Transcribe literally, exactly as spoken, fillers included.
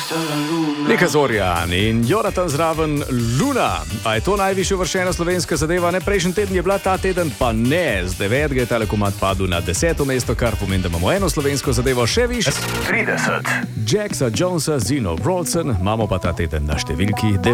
Nika Zorjan in Jonatan zraven Luna. A je to najvišje uvrščena slovenska zadeva? Ne, prejšnji teden je bila, ta teden pa ne. Z devetega je tale komad padel na deseto mesto, kar pomeni, da imamo eno slovensko zadevo še više. trideset. Jacksa Jonesa, Zino Brodson, imamo pa ta teden na številki devet.